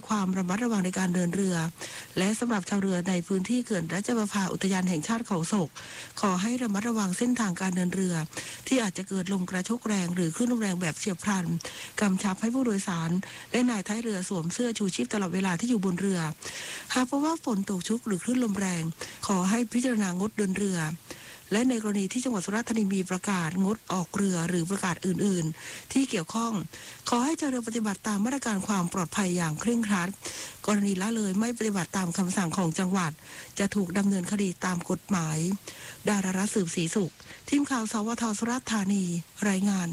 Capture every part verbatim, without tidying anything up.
ความระมัดระวังในการเดินเรือและสำหรับชาวเรือในพื้นที่เขื่อนราชประภาอุทยานแห่งชาติเขาศกขอให้ระมัดระวังเส้นทางการเดินเรือที่อาจจะเกิดลมกระโชกแรงหรือคลื่นลมแรงแบบเฉียบพลันกำชับให้ผู้โดยสารและนายท้ายเรือสวมเสื้อชูชีพตลอดเวลาที่อยู่บนเรือหากพบว่าฝนตกชุกหรือคลื่นลมแรงขอให้พิจารณางดเดินเรือและในกรณีที่จังหวัดสุราษฎร์ธานีมีประกาศงดออกเรือหรือประกาศอื่นๆที่เกี่ยวข้องขอให้เจ้าเรือปฏิบัติตามมาตรการความปลอดภัยอย่างเคร่งครัดกรณีละเลยไม่ปฏิบัติตามคำสั่งของจังหวัดจะถูกดำเนินคดีตามกฎหมายดารารัตน์สืบศรีสุขทีมข่าวสวทสุราษฎร์ธานีรายงาน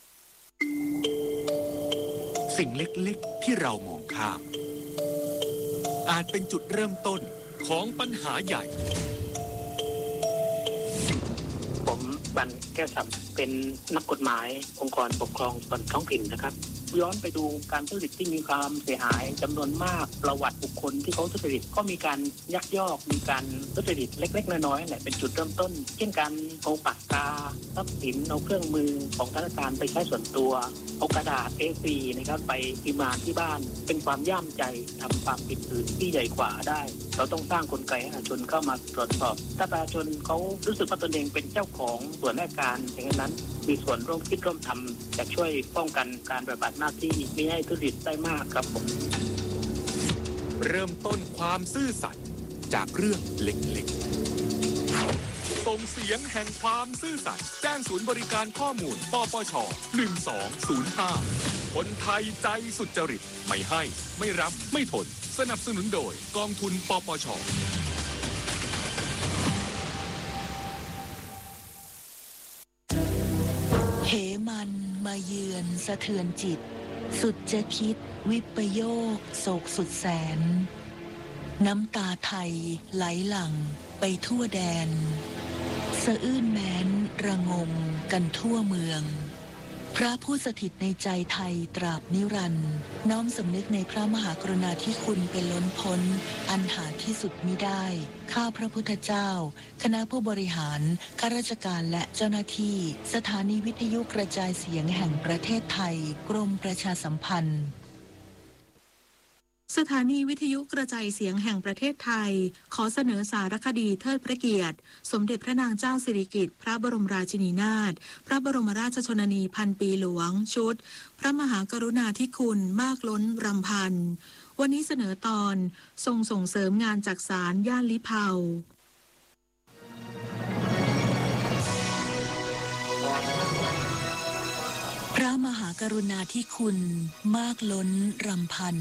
สิ่งเล็กๆที่เรามองข้ามอาจเป็นจุดเริ่มต้นของปัญหาใหญ่ผมบันแก้วสับเป็นนักกฎหมายองค์กรปกครองส่วนท้องถิ่นนะครับย้อนไปดูการทุจริตที่มีความเสียหายจำนวนมากประวัติบุคคลที่เขาทุจริตก็มีการยักยอกมีการทุจริตเล็กๆน้อยๆแหละเป็นจุดเริ่มต้นเช่นการเอาปากกาทรัพย์สินเอาเครื่องมือของธนาคารไปใช้ส่วนตัวเอากระดาษ เอ โฟร์ นะครับไปพิมพ์ที่บ้านเป็นความย่ามใจทำความผิดอื่นที่ใหญ่กว่าได้เราต้องสร้างกลไกให้ประชาชนเข้ามาตรวจสอบถ้าประชาชนเขารู้สึกว่าตนเองเป็นเจ้าของส่วนราชการอย่างนั้นมีส่วนร่วมคิดร่วมทำจะช่วยป้องกันการปฏิบัติหน้าที่ไม่ให้ทุจริตได้มากครับผมเริ่มต้นความซื่อสัตย์จากเรื่องเล็กๆส่งเสียงแห่งความซื่อสัตย์แจ้งศูนย์บริการข้อมูลปปชหนึ่งสองศูนย์ห้าคนไทยใจสุจริตไม่ให้ไม่รับไม่ทนสนับสนุนโดยกองทุนปปชเหมันมาเยือนสะเทือนจิตสุดจะคิดวิปโยคโศกสุดแสนน้ำตาไทยไหลหลั่งไปทั่วแดนสะอื้นแม้นระงมกันทั่วเมืองพระผู้สถิตในใจไทยตราบนิรันดร์น้อมสำนึกในพระมหากรุณาธิคุณเป็นล้นพ้นอันหาที่สุดมิได้ข้าพระพุทธเจ้าคณะผู้บริหารข้าราชการและเจ้าหน้าที่สถานีวิทยุกระจายเสียงแห่งประเทศไทยกรมประชาสัมพันธ์สถานีวิทยุกระจายเสียงแห่งประเทศไทยขอเสนอสารคดีเทิดพระเกียรติสมเด็จพระนางเจ้าสิริกิติ์พระบรมราชินีนาถพระบรมราชชนนีพันปีหลวงชุดพระมหากรุณาธิคุณมากล้นรำพันวันนี้เสนอตอนทรงส่งเสริมงานจักสานย่านลิเภาพระมหากรุณาธิคุณมากล้นรำพัน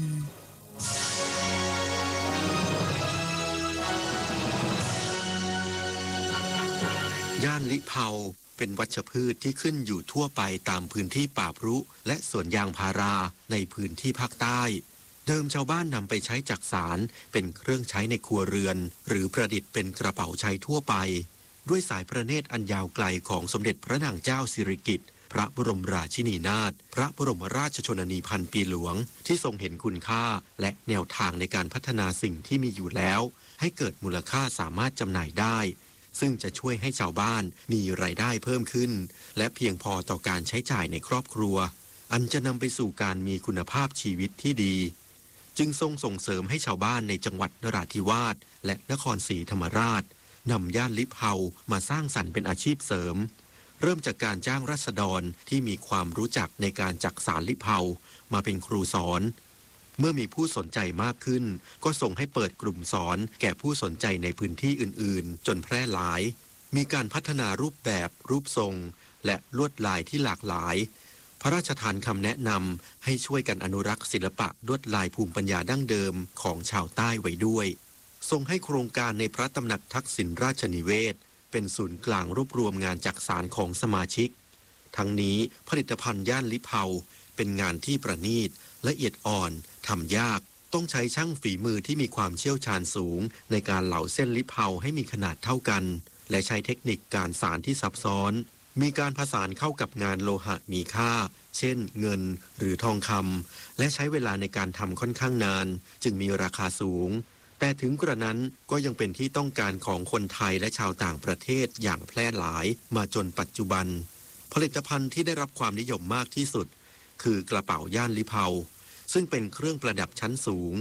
ย่านลิเภาเป็นวัชพืชที่ขึ้นอยู่ทั่วไปตามพื้นที่ป่าพรุและสวนยางพาราในพื้นที่ภาคใต้เดิมชาวบ้านนำไปใช้จักสานเป็นเครื่องใช้ในครัวเรือนหรือประดิษฐ์เป็นกระเป๋าใช้ทั่วไปด้วยสายพระเนตรอันยาวไกลของสมเด็จพระนางเจ้าสิริกิติ์พระบรมราชินีนาถพระบรมราชชนนีพันปีหลวงที่ทรงเห็นคุณค่าและแนวทางในการพัฒนาสิ่งที่มีอยู่แล้วให้เกิดมูลค่าสามารถจำหน่ายได้ซึ่งจะช่วยให้ชาวบ้านมีรายได้เพิ่มขึ้นและเพียงพอต่อการใช้จ่ายในครอบครัวอันจะนำไปสู่การมีคุณภาพชีวิตที่ดีจึงทรงส่งเสริมให้ชาวบ้านในจังหวัดนราธิวาสและนครศรีธรรมราชนำย่านลิเภามาสร้างสรรค์เป็นอาชีพเสริมเริ่มจากการจ้างราษฎรที่มีความรู้จักในการจักสานลิเภามาเป็นครูสอนเมื่อมีผู้สนใจมากขึ้นก็ส่งให้เปิดกลุ่มสอนแก่ผู้สนใจในพื้นที่อื่นๆจนแพร่หลายมีการพัฒนารูปแบบรูปทรงและลวดลายที่หลากหลายพระราชทานคำแนะนำให้ช่วยกันอนุรักษ์ศิลปะลวดลายภูมิปัญญาดั้งเดิมของชาวใต้ไว้ด้วยทรงให้โครงการในพระตำหนักทักษิณราชนิเวศเป็นศูนย์กลางรวบรวมงานจักสานของสมาชิกทั้งนี้ผลิตภัณฑ์ย่านลิเภาเป็นงานที่ประณีตละเอียดอ่อนทำยากต้องใช้ช่างฝีมือที่มีความเชี่ยวชาญสูงในการเหลาเส้นลิเภาให้มีขนาดเท่ากันและใช้เทคนิคการสานที่ซับซ้อนมีการผสานเข้ากับงานโลหะมีค่าเช่นเงินหรือทองคำและใช้เวลาในการทำค่อนข้างนานจึงมีราคาสูงแต่ถึงกระนั้นก็ยังเป็นที่ต้องการของคนไทยและชาวต่างประเทศอย่างแพร่หลายมาจนปัจจุบันผลิตภัณฑ์ที่ได้รับความนิยมมากที่สุดคือกระเป๋าย่านลิเภาซึ่งเป็นเครื่องประดับชั้นสูง